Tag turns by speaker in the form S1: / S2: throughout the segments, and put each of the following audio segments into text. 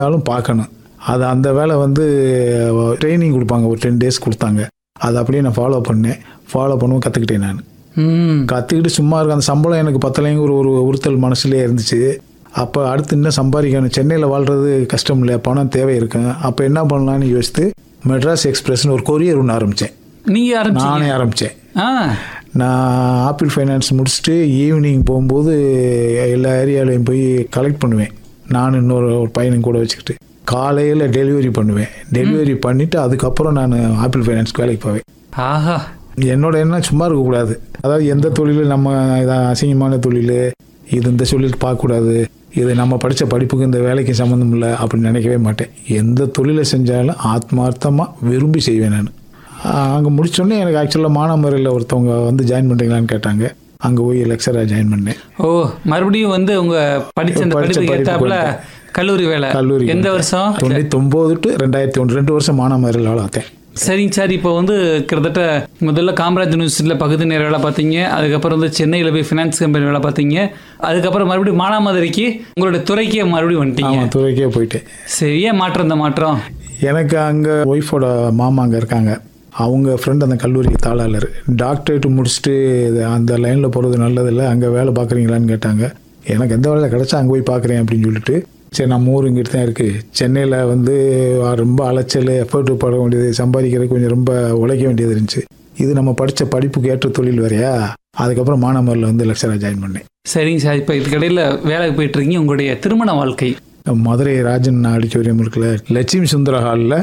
S1: இருந்தாலும் பார்க்கணும். அது அந்த வேலை வந்து ட்ரைனிங் கொடுப்பாங்க, ஒரு 10 days கொடுத்தாங்க. அதை அப்படியே நான் ஃபாலோ பண்ணுவோம், கற்றுக்கிட்டேன். நான் கற்றுக்கிட்டு சும்மா இருக்க அந்த சம்பளம் எனக்கு பத்தலைங்கிற ஒரு உறுத்தல் மனசுலேயே இருந்துச்சு. அப்போ அடுத்து இன்னும் சம்பாதிக்கணும், சென்னையில் வாழ்கிறது கஷ்டம் இல்லை, பணம் தேவை இருக்கும். அப்போ என்ன பண்ணலான்னு யோசித்து மெட்ராஸ் எக்ஸ்பிரஸ்னு ஒரு கொரியர் ஒன்று ஆரம்பித்தேன். நானே ஆரம்பித்தேன். நான் ஆப்பிள் ஃபைனான்ஸ் முடிச்சுட்டு ஈவினிங் போகும்போது எல்லா ஏரியாலையும் போய் கலெக்ட் பண்ணுவேன். நான் இன்னொரு பையனும் கூட வச்சுக்கிட்டு காலையில் டெலிவரி பண்ணுவேன். டெலிவரி பண்ணிவிட்டு அதுக்கப்புறம் நான் ஆப்பிள் ஃபைனான்ஸ்க்கு வேலைக்கு போவேன். என்னோட எண்ணம் சும்மா இருக்கக்கூடாது. அதாவது எந்த தொழில் நம்ம இதான் அசிங்கமான தொழில், இது இந்த தொழிலுக்கு பார்க்கக்கூடாது, இது நம்ம படித்த படிப்புக்கு இந்த வேலைக்கு சம்மந்தம் இல்லை அப்படின்னு நினைக்கவே மாட்டேன். எந்த தொழிலை செஞ்சாலும் ஆத்மார்த்தமாக விரும்பி செய்வேன். நான் அங்கே முடிச்சோடனே எனக்கு ஆக்சுவலாக மானாமதுரையில் ஒருத்தவங்க வந்து ஜாயின் பண்ணுறீங்களான்னு கேட்டாங்க. அங்கே போய் லெக்சராக ஜாயின் பண்ணேன்.
S2: மறுபடியும் வந்து உங்கள் படித்த கல்லூரி வேலை எந்த வருஷம்?
S1: 99 to 2001, 2 வருஷம் மானாமதுரையில் வேலை பார்த்தேன்.
S2: சரிங்க சார். இப்போ வந்து கிட்டத்தட்ட முதல்ல காமராஜ் யூனிவர்சிட்டியில் பகுதி நேர வேலை பார்த்தீங்க. அதுக்கப்புறம் வந்து சென்னையில் போய் ஃபினான்ஸ் கம்பெனி வேலை பார்த்தீங்க. அதுக்கப்புறம் மறுபடியும் மானாமதுரைக்கு உங்களுடைய துறைக்கே மறுபடியும் வந்துட்டீங்க.
S1: துறைக்கே போயிட்டேன்.
S2: சரி, ஏன் மாற்றம்? இந்த மாற்றம்
S1: எனக்கு அங்கே ஒய்ஃபோட மாமா அங்கே இருக்காங்க. அவங்க ஃப்ரெண்ட் அந்த கல்லூரிக்கு தாளாளர். டாக்டரேட் முடிச்சுட்டு அந்த லைனில் போகிறது நல்லதில்லை, அங்கே வேலை பார்க்குறீங்களான்னு கேட்டாங்க. எனக்கு எந்த வேலை கிடச்சா அங்கே போய் பார்க்குறேன் அப்படின்னு சொல்லிட்டு, சரி நம்ம ஊர் இங்கிட்டு தான் இருக்குது, சென்னையில் வந்து ரொம்ப அலைச்சல், எஃபர்ட் பட வேண்டியது, சம்பாதிக்கிறதுக்கு கொஞ்சம் ரொம்ப உழைக்க வேண்டியது இருந்துச்சு. இது நம்ம படித்த படிப்புக்கு ஏற்ற தொழில் வேறையா. அதுக்கப்புறம் மானாமதுரையில் வந்து லெக்சராக ஜாயின் பண்ணேன்.
S2: சரிங்க சார். இப்போ இதுக்கடையில் வேலைக்கு போயிட்டுருக்கீங்க. உங்களுடைய திருமண வாழ்க்கை?
S1: மதுரை ராஜன் ஆடிட்டோரியம் இருக்குல்ல, லட்சுமி சுந்தர ஹாலில்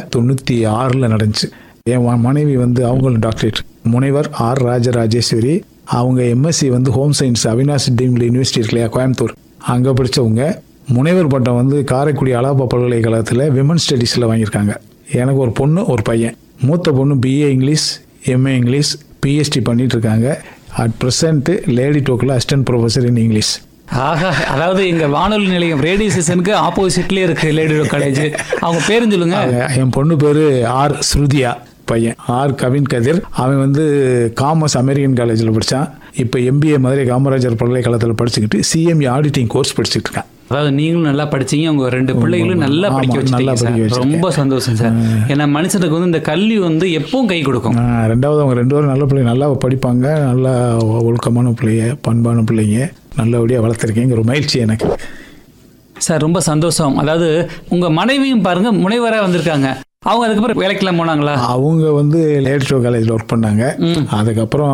S1: 96 நடந்துச்சு. என் மனைவி வந்து அவங்களும் டாக்டரேட், முனைவர் ஆர் ராஜராஜேஸ்வரி. அவங்க எம்எஸ்சி வந்து home science Avinash deemed university இருக்கு இல்லையா, கோயம்புத்தூர், அங்கே படித்தவங்க. முனைவர் பட்டம் வந்து காரைக்குடி அழகப்பா பல்கலைக்கழகத்தில் விமன் ஸ்டடீஸில் வாங்கியிருக்காங்க. எனக்கு ஒரு பொண்ணு ஒரு பையன். மூத்த பொண்ணு BA English, MA English, PhD பண்ணிட்டு இருக்காங்க. At present lady டோக்கில் assistant professor in English.
S2: அதாவது எங்க வானொலி நிலையம் ரேடியோ ஸ்டேஷனுக்கு ஆப்போசிட்லேயே இருக்கு லேடி காலேஜ். அவங்க பேரும் சொல்லுங்க.
S1: என் பொண்ணு பேர் ஆர் ஸ்ருதியா, பையன் ஆர் கவின் கதிர். அவன் வந்து காமர்ஸ் அமெரிக்கன் காலேஜில் படித்தான். இப்போ எம்பிஏ மதுரை காமராஜர் பல்கலைக்கழகத்தில் படிச்சுக்கிட்டு சிஎம்இ ஆடிட்டிங் கோர்ஸ் படிச்சுட்டு இருக்கான்.
S2: அதாவது நீங்களும் நல்லா படிச்சீங்க, உங்க 2 பிள்ளைகளும் நல்லா படிக்க வச்சுட்டீங்க. ரொம்ப சந்தோஷம் சார். ஏன்னா மனுஷனுக்கு வந்து இந்த கல்வி வந்து எப்பவும் கை கொடுக்கும்.
S1: ரெண்டாவது அவங்க 2 பேரும் நல்ல பிள்ளைங்க, நல்லா படிப்பாங்க, நல்லா ஒழுக்கமான பிள்ளைங்க, பண்பான பிள்ளைங்க, நல்லபடியாக வளர்த்துருக்கேங்க. ஒரு மகிழ்ச்சி எனக்கு
S2: சார். ரொம்ப சந்தோஷம். அதாவது உங்க மனைவியும் பாருங்க முனைவராக வந்திருக்காங்க. அவங்க அதுக்கப்புறம் வேலைக்கெல்லாம் போனாங்களா?
S1: அவங்க வந்து லேடிட்டோ காலேஜில் ஒர்க் பண்ணாங்க. அதுக்கப்புறம்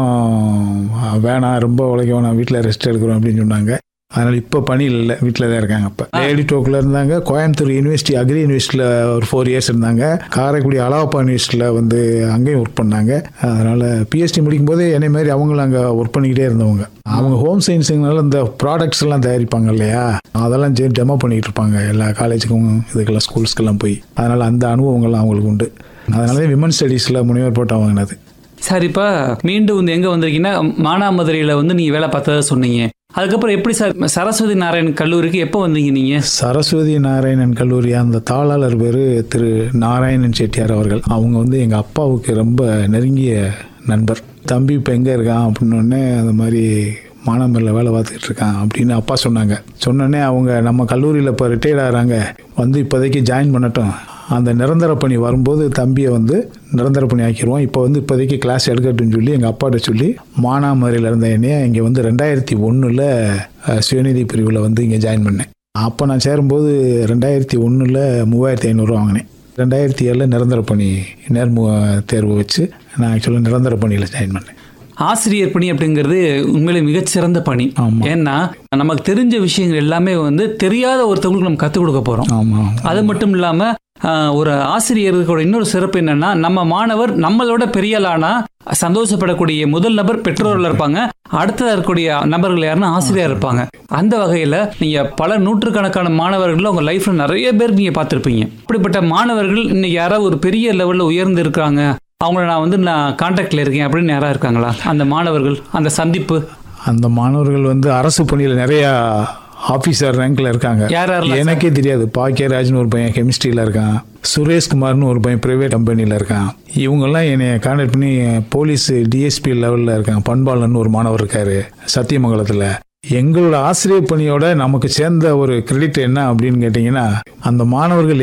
S1: வேணாம், ரொம்ப உழைக்க வேணாம், வீட்டில் ரெஸ்ட் எடுக்கிறோம் அப்படின்னு சொன்னாங்க. அதனால் இப்போ பணியில் இல்லை, வீட்டில் தான் இருக்காங்க. இப்போ லேடிட்டோக்கில் இருந்தாங்க. கோயம்புத்தூர் யூனிவர்சிட்டி அக்ரி யூனிவர்சிட்டியில் ஒரு 4 years இருந்தாங்க. காரைக்குடி அழகப்பா யூனிவர்சிட்டியில் வந்து அங்கேயும் ஒர்க் பண்ணாங்க. அதனால் பிஹெச்டி முடிக்கும் போதே என்னை மாதிரி அவங்களும் அங்கே ஒர்க் பண்ணிக்கிட்டே இருந்தவங்க. அவங்க ஹோம் சயின்ஸுங்கனால இந்த ப்ராடக்ட்ஸ் எல்லாம் தயாரிப்பாங்க இல்லையா, அதெல்லாம் டெமோ பண்ணிக்கிட்டு இருப்பாங்க எல்லா காலேஜுக்கும், இதுக்கெல்லாம் ஸ்கூல்ஸ்க்கெல்லாம் போய். அதனால் அந்த அனுபவங்கள்லாம் அவங்களுக்கு உண்டு. அதனால விமன் ஸ்டடீஸில் முனைவர் போட்டு வாங்கினது.
S2: சார், இப்போ மீண்டும் வந்து எங்கே வந்திருக்கீங்கன்னா மானாமதுரையில் வந்து நீங்கள் வேலை பார்த்ததா சொன்னீங்க. அதுக்கப்புறம் எப்படி சார் சரஸ்வதி நாராயணன் கல்லூரிக்கு எப்போ வந்தீங்க நீங்கள்?
S1: சரஸ்வதி நாராயணன் கல்லூரி அந்த தாளாளர் பேர் திரு நாராயணன் செட்டியார் அவர்கள். அவங்க வந்து எங்கள் அப்பாவுக்கு ரொம்ப நெருங்கிய நண்பர். தம்பி இப்போ எங்கே இருக்கான் அப்படின்னோடனே அந்த மாதிரி மானாமதுரையில் வேலை பார்த்துக்கிட்டு இருக்கான் அப்படின்னு அப்பா சொன்னாங்க. சொன்னோடனே அவங்க நம்ம கல்லூரியில் இப்போ ரிட்டையர்ட் ஆகிறாங்க, வந்து இப்போதைக்கு ஜாயின் பண்ணட்டும், அந்த நிரந்தர பணி வரும்போது தம்பியை வந்து நிரந்தர பணி ஆக்கிடுவோம், இப்போ வந்து இப்போதைக்கு கிளாஸ் எடுக்கட்டும்னு சொல்லி எங்கள் அப்பாட்ட சொல்லி மானாமதுரையில் இருந்த என்னைய இங்கே வந்து 2001 சுயநிதி பிரிவில் வந்து இங்கே ஜாயின் பண்ணேன். அப்போ நான் சேரும்போது 2001 3500 வாங்கினேன். 2007 நிரந்தர பணி நேர்முக தேர்வு வச்சு நான் ஆக்சுவலாக நிரந்தர பணியில் ஜாயின் பண்ணேன்.
S2: ஆசிரியர் பணி அப்படிங்கிறது உண்மையிலே மிகச்சிறந்த பணி. ஏன்னா நமக்கு தெரிஞ்ச விஷயங்கள் எல்லாமே வந்து தெரியாத ஒருத்தவங்களுக்கு நம்ம கற்றுக் கொடுக்க போகிறோம். அது மட்டும் இல்லாமல் ஒரு ஆசிரியர்களோட இன்னொரு சிறப்பு என்னன்னா, நம்ம மாணவர் நம்மளோட பெரியலானா சந்தோஷப்படக்கூடிய முதல் நபர் பெற்றோர்கள் இருப்பாங்க, அடுத்ததாக இருக்கக்கூடிய நபர்கள் யாருன்னா ஆசிரியர் இருப்பாங்க. அந்த வகையில் நீங்கள் பல நூற்றுக்கணக்கான மாணவர்கள் உங்கள் லைஃப்பில் நிறைய பேர் நீங்கள் பார்த்துருப்பீங்க. அப்படிப்பட்ட மாணவர்கள் இன்னைக்கு யாராவது ஒரு பெரிய லெவலில் உயர்ந்து இருக்கிறாங்க, அவங்கள நான் கான்டாக்டில் இருக்கேன் அப்படின்னு யாராவது இருக்காங்களா? அந்த மாணவர்கள், அந்த சந்திப்பு.
S1: அந்த மாணவர்கள் வந்து அரசு பணியில் நிறையா ஆஃபீஸர் ரேங்கில் இருக்காங்க. எனக்கே தெரியாது. பாக்கியராஜ்னு ஒரு பையன் கெமிஸ்ட்ரியில் இருக்கான், சுரேஷ்குமார்னு ஒரு பையன் ப்ரைவேட் கம்பெனியில் இருக்கான். இவங்கெல்லாம் என்னை கான்டாக்ட் பண்ணி போலீஸ் டிஎஸ்பி லெவலில் இருக்காங்க. பண்பாளன்னு ஒரு மாணவர் இருக்கார் சத்தியமங்கலத்தில். எங்களோட ஆசிரியர் பணியோட நமக்கு சேர்ந்த ஒரு கிரெடிட் என்ன அப்படின்னு கேட்டிங்கன்னா, அந்த மாணவர்கள்